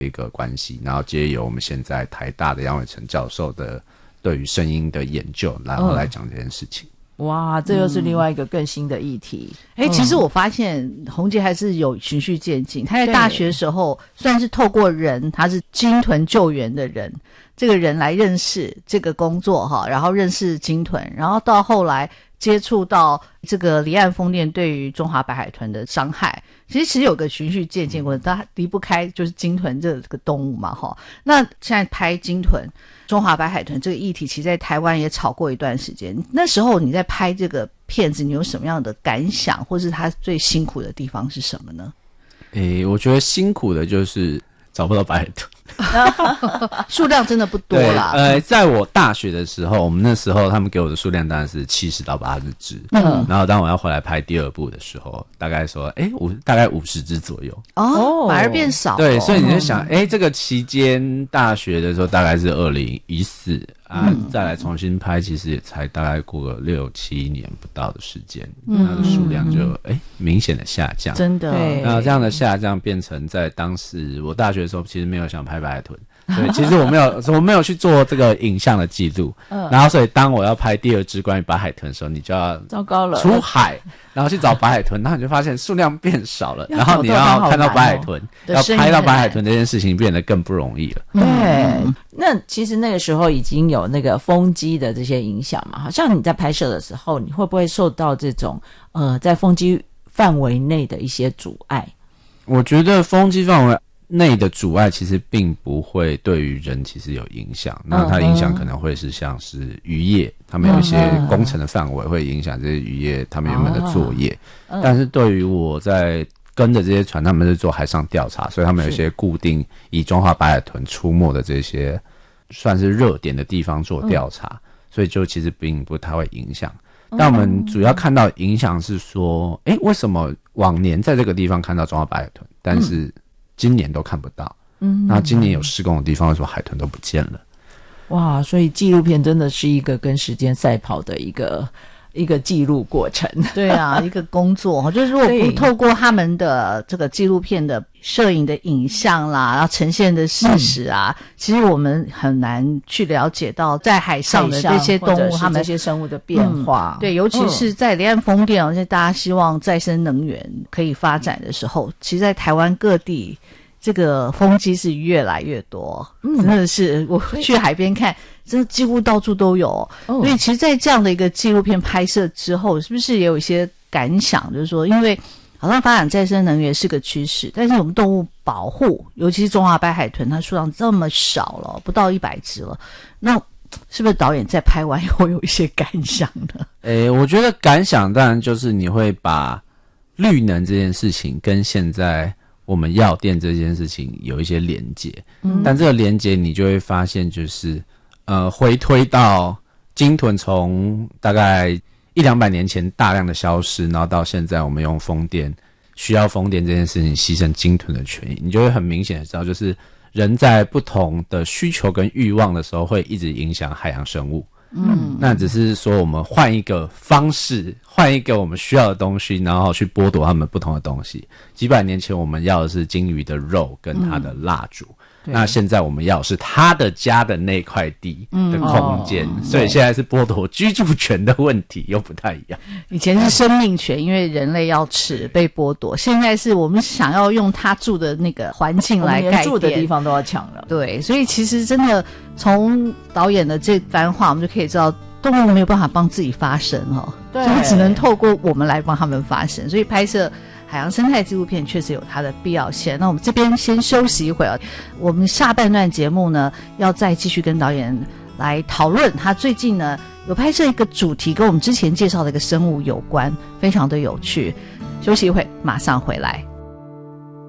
一个关系，然后藉由我们现在台大的杨伟成教授的对于声音的研究，然后来讲这件事情。 哇，这又是另外一个更新的议题。 其实我发现宏杰还是有循序渐进。他在大学的时候算是透过人，他是鲸豚救援的人，这个人来认识这个工作哈，然后认识鲸豚，然后到后来接触到这个离岸风电对于中华白海豚的伤害，其实有个循序渐进过程，它离不开就是鲸豚这个动物嘛哈。那现在拍鲸豚、中华白海豚这个议题，其实在台湾也吵过一段时间。那时候你在拍这个片子，你有什么样的感想，或是它最辛苦的地方是什么呢？ 我觉得辛苦的就是找不到白海豚。 数量真的不多啦。 在我大学的时候，我们那时候他们给我的数量当然是70到80只。然后当我要回来拍第二部的时候，大概说大概50只左右。 反而变少。 对，所以你就想这个期间大学的时候大概是2014再来重新拍，其实也才大概过个6-7年不到的时间，那个数量就明显的下降。 真的。 那这样的下降变成在当时我大学的时候其实没有想拍白海豚，所以其实我没有去做这个影像的记录。然后所以当我要拍第二支关于白海豚的时候，你就要糟糕了出海然后去找白海豚，然后你就发现数量变少了，然后你要看到白海豚，要拍到白海豚这件事情变得更不容易了。 对，那其实那个时候已经有那个风机的这些影响嘛，好像你在拍摄的时候，你会不会受到这种在风机范围内的一些阻碍？ 我觉得风机范围内的阻碍其实并不会对于人其实有影响，那它影响可能会是像是渔业，他们有一些工程的范围会影响这些渔业他们原本的作业。但是对于我在跟着这些船，他们是做海上调查，所以他们有一些固定以中华白海豚出没的这些算是热点的地方做调查，所以就其实并不太会影响。但我们主要看到影响是说为什么往年在这个地方看到中华白海豚，但是今年都看不到。那今年有施工的地方为什么海豚都不见了？ 哇，所以纪录片真的是一个跟时间赛跑的一个记录过程。 对啊，一个工作就是如果不透过他们的这个纪录片的摄影的影像啦，然后呈现的事实啊，其实我们很难去了解到在海上的这些动物，他们这些生物的变化。 对，尤其是在离岸风电，现在大家希望再生能源可以发展的时候，其实在台湾各地这个风机是越来越多。真的是我去海边看，真的几乎到处都有。所以其实在这样的一个纪录片拍摄之后，是不是也有一些感想，就是说因为好像发展再生能源是个趋势，但是我们动物保护，尤其是中华白海豚，它数量这么少了，不到100只了，那是不是导演在拍完以后有一些感想呢？ 我觉得感想当然就是你会把绿能这件事情跟现在我们药电这件事情有一些连结。但这个连结你就会发现就是回推到鲸豚从大概100-200年前大量的消失，然后到现在我们用风电，需要风电这件事情牺牲鲸豚的权益，你就会很明显的知道，就是人在不同的需求跟欲望的时候会一直影响海洋生物。那只是说我们换一个方式，换一个我们需要的东西，然后去剥夺他们不同的东西。几百年前我们要的是鲸鱼的肉跟它的蜡烛，那现在我们要的是他的家的那块地的空间，所以现在是剥夺居住权的问题，又不太一样。 以前是生命权，因为人类要吃被剥夺，现在是我们想要用他住的那个环境来改变， 连住的地方都要抢了。 对，所以其实真的从导演的这番话，我们就可以知道动物没有办法帮自己发声对， 所以只能透过我们来帮他们发声。所以拍摄海洋生态纪录片确实有它的必要性。那我们这边先休息一会儿，我们下半段节目呢，要再继续跟导演来讨论他最近呢有拍摄一个主题跟我们之前介绍的一个生物有关，非常的有趣。休息一会，马上回来。